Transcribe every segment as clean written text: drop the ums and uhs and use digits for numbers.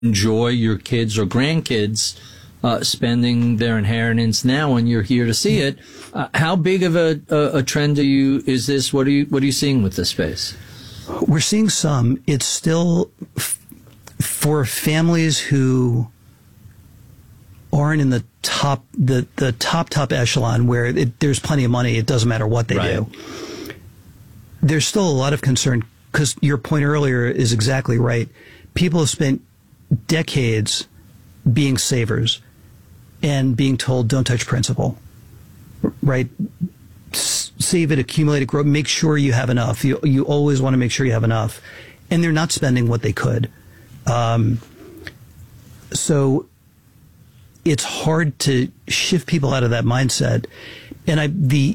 enjoy your kids or grandkids spending their inheritance now when you're here to see it. How big of a trend is this? What are you seeing with this space? We're seeing some. It's still for families who aren't in the top echelon where there's plenty of money. It doesn't matter what they do. There's still a lot of concern because your point earlier is exactly right. People have spent decades being savers and being told don't touch principal, right? Save it, accumulate it, grow, make sure you have enough. You always want to make sure you have enough. And they're not spending what they could. So it's hard to shift people out of that mindset. And I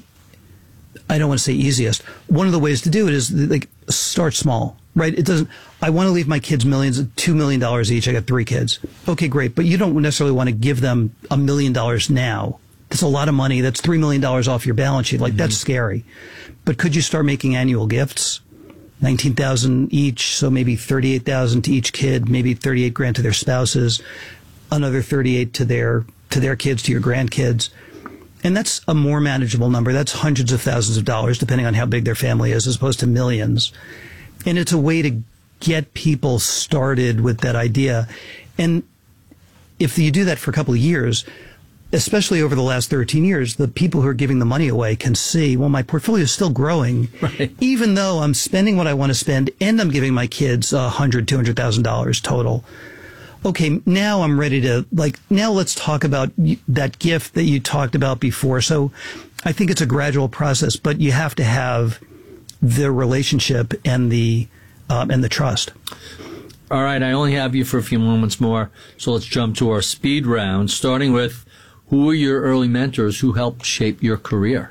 don't want to say easiest. One of the ways to do it is like start small, right? It doesn't, I want to leave my kids $2 million each. I got 3 kids. Okay, great. But you don't necessarily want to give them $1 million now. That's a lot of money. That's $3 million off your balance sheet. Like that's scary. But could you start making annual gifts? 19,000 each. So maybe 38,000 to each kid, maybe 38 grand to their spouses, another 38 to their kids, to your grandkids. And that's a more manageable number. That's hundreds of thousands of dollars, depending on how big their family is, as opposed to millions. And it's a way to get people started with that idea. And if you do that for a couple of years, especially over the last 13 years, the people who are giving the money away can see, well, my portfolio is still growing, even though I'm spending what I want to spend and I'm giving my kids $100,000, $200,000 total. Okay, now I'm ready to, now let's talk about that gift that you talked about before. So I think it's a gradual process, but you have to have the relationship and the trust. All right, I only have you for a few moments more, so let's jump to our speed round, starting with who were your early mentors who helped shape your career?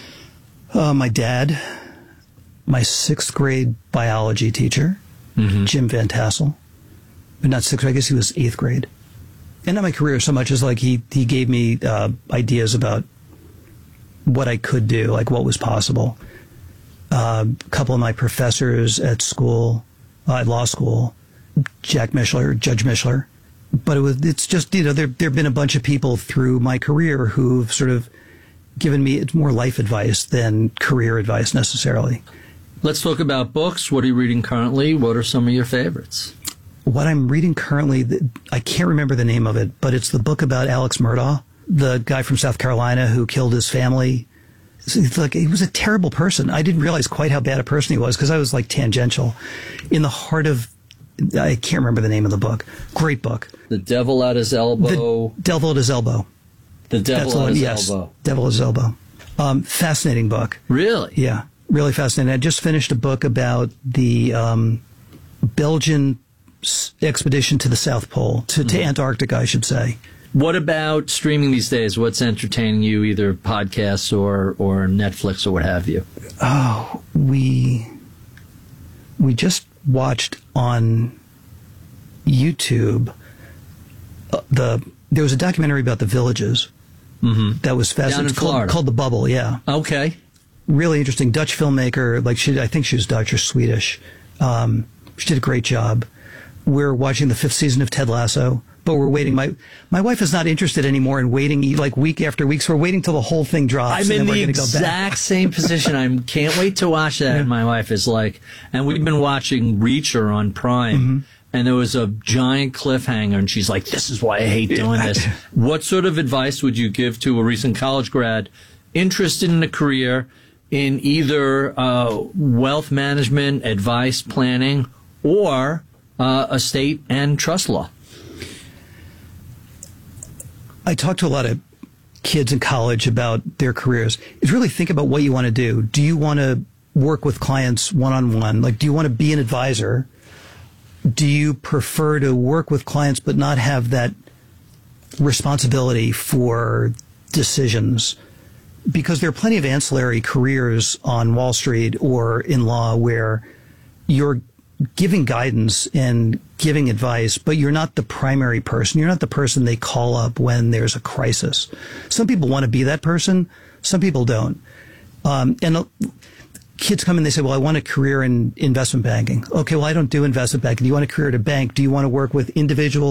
My dad, my 6th grade biology teacher, Jim Van Tassel. But not 6th grade, I guess he was 8th grade. And not my career so much as he gave me ideas about what I could do, like what was possible. A couple of my professors at school, at law school, Judge Mishler. But it's just, there have been a bunch of people through my career who've sort of given me more life advice than career advice necessarily. Let's talk about books. What are you reading currently? What are some of your favorites? What I'm reading currently, I can't remember the name of it, but it's the book about Alex Murdaugh, the guy from South Carolina who killed his family. He was a terrible person. I didn't realize quite how bad a person he was because I was tangential. In the heart of, I can't remember the name of the book. Great book. The Devil at His Elbow. The Devil at His Elbow. The Devil at His Elbow. Devil at His Elbow. Fascinating book. Really? Yeah, really fascinating. I just finished a book about the Belgian expedition to the South Pole, to Antarctica, I should say. What about streaming these days? What's entertaining you, either podcasts or Netflix or what have you? Oh, we just watched on YouTube there was a documentary about the Villages that was fascinating. Down in Florida. Called The Bubble, yeah. Okay. Really interesting. Dutch filmmaker, I think she was Dutch or Swedish. She did a great job. We're watching the 5th season of Ted Lasso, but we're waiting. My wife is not interested anymore in waiting week after week, so we're waiting till the whole thing drops. I'm in the exact same position. I can't wait to watch that. Yeah. My wife is and we've been watching Reacher on Prime, and there was a giant cliffhanger, and she's like, this is why I hate doing this. What sort of advice would you give to a recent college grad interested in a career in either wealth management, advice planning, or estate and trust law? I talk to a lot of kids in college about their careers. Is really think about what you want to do. Do you want to work with clients one-on-one? Do you want to be an advisor? Do you prefer to work with clients but not have that responsibility for decisions? Because there are plenty of ancillary careers on Wall Street or in law where you're giving guidance and giving advice, but you're not the primary person. You're not the person they call up when there's a crisis. Some people want to be that person. Some people don't. And kids come in, they say, well, I want a career in investment banking. Okay, well, I don't do investment banking. Do you want a career at a bank? Do you want to work with individuals?